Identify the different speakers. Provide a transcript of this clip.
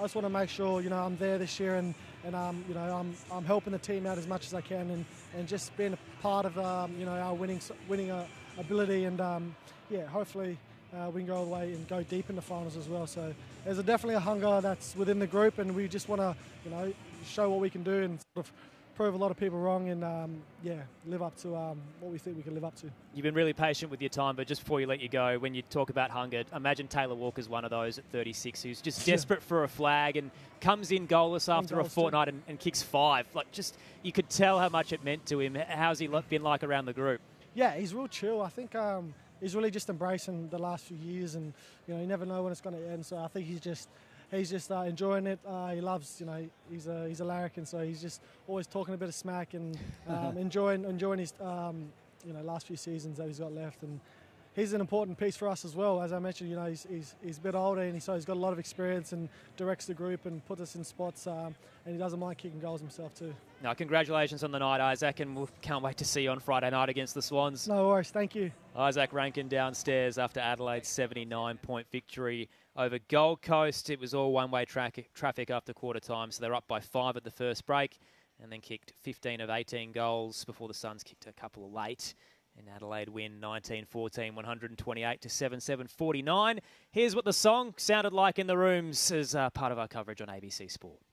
Speaker 1: I just want to make sure, I'm there this year and I'm helping the team out as much as I can and just being a part of, our winning ability and, hopefully we can go all the way and go deep in the finals as well. So there's definitely a hunger that's within the group, and we just want to, show what we can do and sort of prove a lot of people wrong and, live up to what we think we can live up to.
Speaker 2: You've been really patient with your time, but just before you let you go, when you talk about hunger, imagine Taylor Walker's one of those at 36 who's just desperate for a flag and comes in goalless after a fortnight and kicks 5. You could tell how much it meant to him. How's he been like around the group?
Speaker 1: Yeah, he's real chill. I think he's really just embracing the last few years, and you never know when it's going to end. So I think he's just enjoying it. He loves, he's a larrikin, so he's just always talking a bit of smack and enjoying his last few seasons that he's got left. And he's an important piece for us as well. As I mentioned, he's a bit older, and so he's got a lot of experience and directs the group and puts us in spots. And he doesn't mind kicking goals himself too.
Speaker 2: No, congratulations on the night, Isaac, and we can't wait to see you on Friday night against the Swans.
Speaker 1: No worries, thank you.
Speaker 2: Isaac Rankin downstairs after Adelaide's 79-point victory over Gold Coast. It was all one-way traffic after quarter time, so they're up by 5 at the first break and then kicked 15 of 18 goals before the Suns kicked a couple late. And Adelaide win 19-14, 128 to 7-7-49. Here's what the song sounded like in the rooms as part of our coverage on ABC Sport.